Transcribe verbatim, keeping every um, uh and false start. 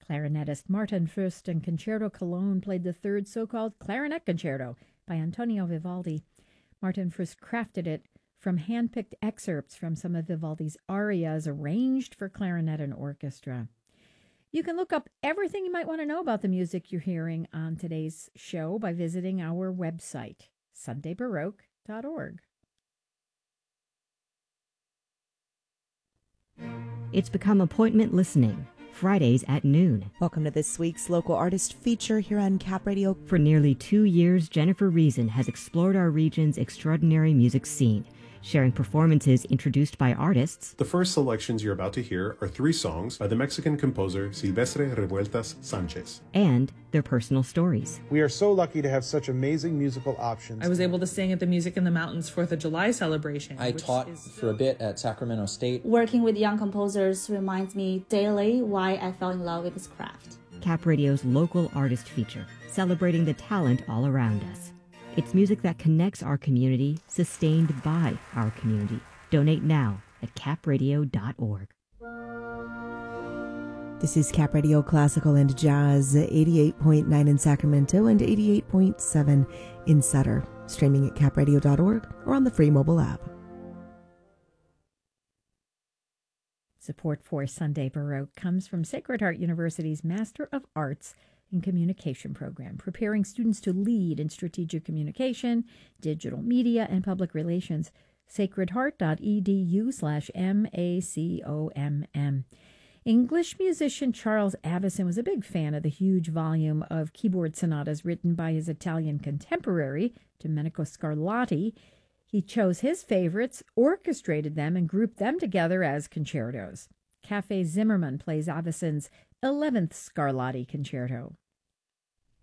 Clarinetist Martin Fürst and Concerto Cologne played the third so-called Clarinet Concerto by Antonio Vivaldi. Martin Fürst crafted it from hand-picked excerpts from some of Vivaldi's arias arranged for clarinet and orchestra. You can look up everything you might want to know about the music you're hearing on today's show by visiting our website, sunday baroque dot org. It's become appointment listening, Fridays at noon. Welcome to this week's local artist feature here on Cap Radio. For nearly two years, Jennifer Reason has explored our region's extraordinary music scene, sharing performances introduced by artists. The first selections you're about to hear are three songs by the Mexican composer Silvestre Revueltas Sanchez. And their personal stories. We are so lucky to have such amazing musical options. I was able to sing at the Music in the Mountains fourth of July celebration. I taught is... for a bit at Sacramento State. Working with young composers reminds me daily why I fell in love with this craft. Cap Radio's local artist feature, celebrating the talent all around us. It's music that connects our community, sustained by our community. Donate now at cap radio dot org. This is Cap Radio Classical and Jazz, eighty-eight point nine in Sacramento and eighty-eight point seven in Sutter. Streaming at cap radio dot org or on the free mobile app. Support for Sunday Baroque comes from Sacred Heart University's Master of Arts in Communication program, preparing students to lead in strategic communication, digital media, and public relations. sacred heart dot e d u slash M A C O M M. English musician Charles Avison was a big fan of the huge volume of keyboard sonatas written by his Italian contemporary, Domenico Scarlatti. He chose his favorites, orchestrated them, and grouped them together as concertos. Cafe Zimmerman plays Avison's eleventh Scarlatti concerto.